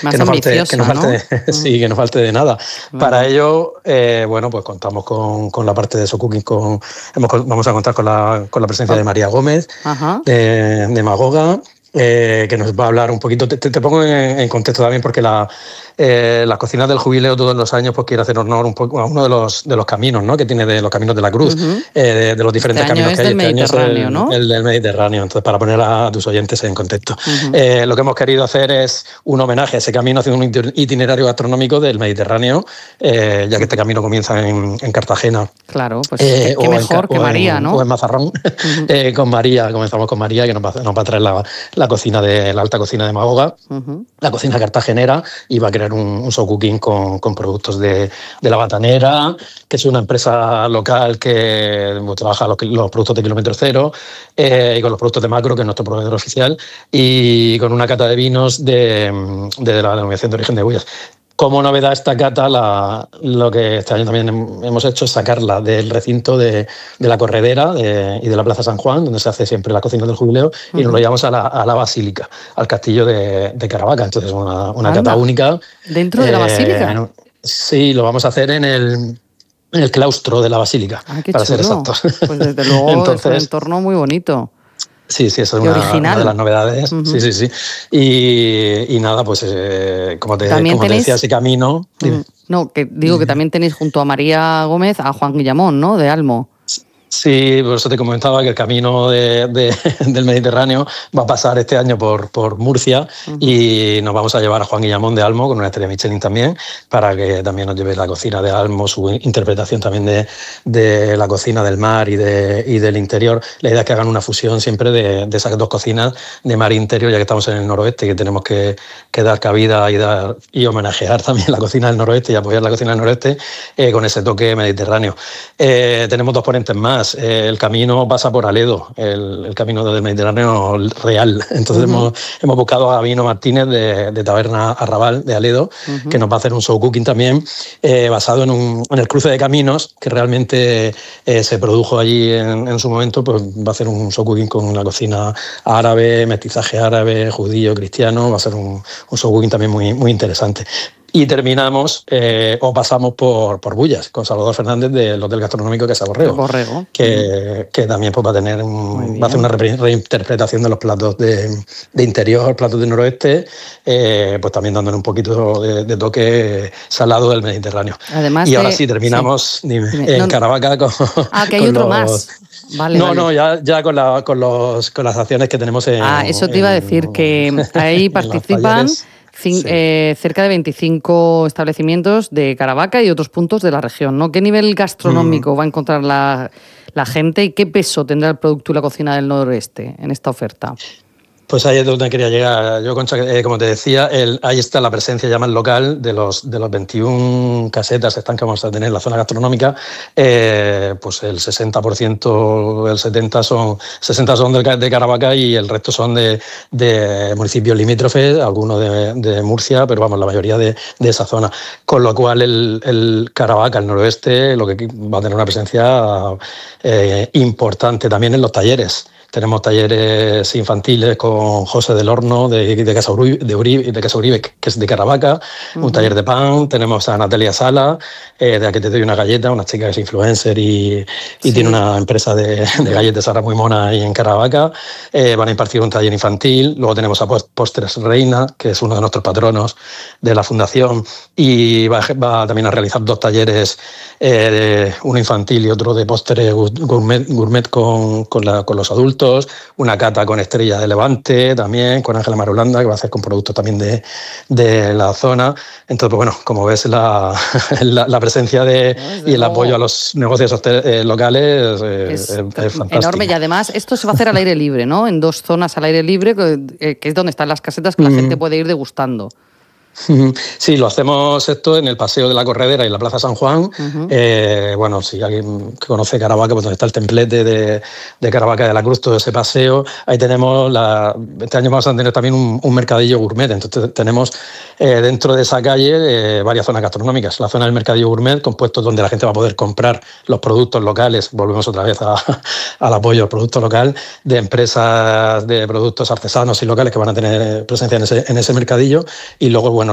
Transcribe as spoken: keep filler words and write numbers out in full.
Más que, no falte, que, no falte, ¿no? de, sí, que no falte de nada. Bueno. Para ello, eh, bueno, pues contamos con, con la parte de SoCooking, con, hemos, vamos a contar con la, con la presencia oh. de María Gómez, Ajá. de, de Magoga, eh, que nos va a hablar un poquito. Te, te pongo en, en contexto también porque la, eh, las cocinas del jubileo todos los años pues quiere hacer honor un poco a uno de los, de los caminos, ¿no? Que tiene de los caminos de la Cruz, uh-huh. eh, de, de los diferentes este caminos que hay. Este año es el, ¿no? el del Mediterráneo. Entonces, para poner a, a tus oyentes en contexto. Uh-huh. eh, lo que hemos querido hacer es un homenaje a ese camino, haciendo un itinerario gastronómico del Mediterráneo, eh, ya que este camino comienza en, en Cartagena. Claro, pues eh, qué mejor en, que María, en, ¿no? O en Mazarrón. Uh-huh. eh, con María, comenzamos con María, que nos va, nos va a traer la, la cocina de la alta cocina de Magoga, uh-huh. la cocina cartagenera, y va a crear un, un SoCooking con, con productos de, de La Batanera, que es una empresa local que pues, trabaja los, los productos de kilómetro cero, eh, y con los productos de Macro, que es nuestro proveedor oficial, y con una cata de vinos de, de la denominación de origen de Bullas. Como novedad esta cata, la, lo que este año también hemos hecho es sacarla del recinto de, de la Corredera de, y de la Plaza San Juan, donde se hace siempre la cocina del jubileo, uh-huh. y nos lo llevamos a la, a la Basílica, al castillo de, de Caravaca. Entonces, una, una cata única. ¿Dentro de la Basílica? Eh, sí, lo vamos a hacer en el... en el claustro de la Basílica, ah, qué para chulo. ser exactos. Pues desde luego Entonces, es un entorno muy bonito. Sí, sí, eso es una, una de las novedades. Uh-huh. Sí, sí, sí. Y, y nada, pues eh, como, te, como te decía, ese camino... Uh-huh. No, que digo que también tenéis junto a María Gómez a Juan Guillamón, ¿no?, de Almo. Sí, por eso te comentaba que el camino de, de, del Mediterráneo va a pasar este año por, por Murcia, uh-huh. y nos vamos a llevar a Juan Guillamón de Almo, con una estrella Michelin también, para que también nos lleve la cocina de Almo, su interpretación también de, de la cocina del mar y, de, y del interior. La idea es que hagan una fusión siempre de, de esas dos cocinas de mar e interior, ya que estamos en el noroeste, que tenemos que, que dar cabida y, dar, y homenajear también la cocina del noroeste y apoyar la cocina del noroeste eh, con ese toque mediterráneo. Eh, tenemos dos ponentes más. El camino pasa por Aledo, el, el camino del Mediterráneo real. Entonces uh-huh. hemos, hemos buscado a Vino Martínez de, de Taberna Arrabal de Aledo, uh-huh. que nos va a hacer un SoCooking también eh, basado en, un, en el cruce de caminos que realmente eh, se produjo allí en, en su momento. Pues va a hacer un SoCooking con la cocina árabe, mestizaje árabe, judío, cristiano. Va a ser un, un SoCooking también muy, muy interesante. Y terminamos eh, o pasamos por, por Bullas, con Salvador Fernández del Hotel Gastronómico Casa Borrego. Borrego. Que, que también pues, va a tener un, va a hacer una re, reinterpretación de los platos de, de interior, platos del noroeste, eh, pues también dándole un poquito de, de toque salado del Mediterráneo. Además y de, ahora sí, terminamos sí. dime, Dime. en No, Caravaca con. Ah, que hay con otro los, más. Vale, no, vale. no, ya, ya con, la, con, los, con las acciones que tenemos en. Ah, eso te iba a decir, en, que ahí participan. Cin, sí. eh, cerca de veinticinco establecimientos de Caravaca y otros puntos de la región, ¿no? ¿Qué nivel gastronómico mm. va a encontrar la, la gente y qué peso tendrá el producto y la cocina del noroeste en esta oferta? Pues ahí es donde quería llegar. Yo, Concha, eh, como te decía, el, ahí está la presencia ya más local de los, de los veintiún casetas están que vamos a tener en la zona gastronómica. Eh, pues el sesenta por ciento, el setenta por ciento son, sesenta por ciento son de, de Caravaca y el resto son de, de municipios limítrofes, algunos de, de Murcia, pero vamos, la mayoría de, de esa zona. Con lo cual el, el Caravaca, el noroeste, lo que va a tener una presencia eh, importante también en los talleres. Tenemos talleres infantiles con José del Horno de, de, Casa Uribe, de, Uribe, de Casa Uribe, que es de Caravaca, uh-huh. un taller de pan. Tenemos a Natalia Sala, eh, de la que te doy una galleta, una chica que es influencer y, y sí. tiene una empresa de, de galletas ahora muy mona ahí en Caravaca. Eh, van a impartir un taller infantil. Luego tenemos a Postres Reina, que es uno de nuestros patronos de la fundación, y va, va también a realizar dos talleres, eh, uno infantil y otro de postres gourmet, gourmet con, con, la, con los adultos. Una cata con Estrella de Levante también, con Ángela Marulanda, que va a hacer con productos también de, de la zona. Entonces, pues bueno, como ves, la, la, la presencia de, no, y el apoyo a los negocios eh, locales eh, es, es, es fantástico. Enorme. Y además, esto se va a hacer al aire libre, ¿no? En dos zonas al aire libre, que, que es donde están las casetas que la mm. gente puede ir degustando. Sí, lo hacemos esto en el Paseo de la Corredera y la Plaza San Juan. Uh-huh. Eh, bueno, si alguien que conoce Caravaca, pues donde está el templete de, de Caravaca de la Cruz, todo ese paseo. Ahí tenemos, la, este año vamos a tener también un, un mercadillo gourmet. Entonces tenemos eh, dentro de esa calle eh, varias zonas gastronómicas. La zona del mercadillo gourmet, compuestos donde la gente va a poder comprar los productos locales. Volvemos otra vez a, al apoyo al producto local de empresas de productos artesanos y locales que van a tener presencia en ese, en ese mercadillo. Y luego, bueno,